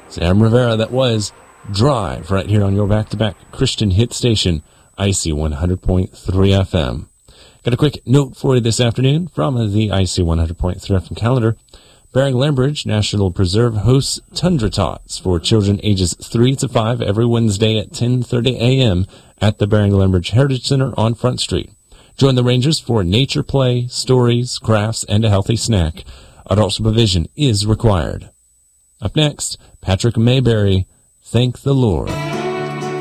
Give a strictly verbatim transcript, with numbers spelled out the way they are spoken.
Sam Rivera, that was Drive, right here on your back-to-back Christian hit station, I C one hundred point three F M. Got a quick note for you this afternoon from the I C one hundred point three F M calendar. Bering-Lambridge National Preserve hosts Tundra Tots for children ages three to five every Wednesday at ten thirty a.m. at the Bering-Lambridge Heritage Center on Front Street. Join the Rangers for nature play, stories, crafts, and a healthy snack. Adult supervision is required. Up next, Patrick Mayberry, Thank the Lord.